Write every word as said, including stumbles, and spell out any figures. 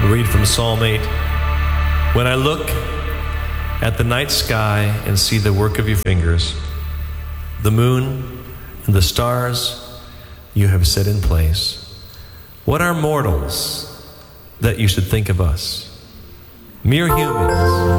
read from Psalm eight. When I look at the night sky and see the work of your fingers, the moon and the stars you have set in place, what are mortals that you should think of us? Mere humans